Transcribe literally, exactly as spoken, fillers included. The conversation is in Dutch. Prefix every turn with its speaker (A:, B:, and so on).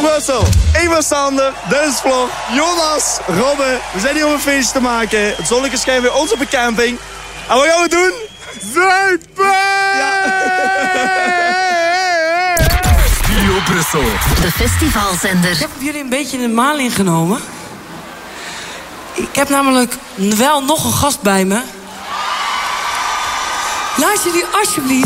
A: Brussel. Ik ben Sander, Dennis Vlog, Jonas, Robbe. We zijn hier om een feestje te maken. Het zonnetje schijnt bij ons op een camping. En wat gaan we doen? Zuipen! Ja.
B: Studio Brussel.
C: De festivalzender.
D: Ik heb jullie een beetje in de maling genomen. Ik heb namelijk wel nog een gast bij me. Laat jullie alsjeblieft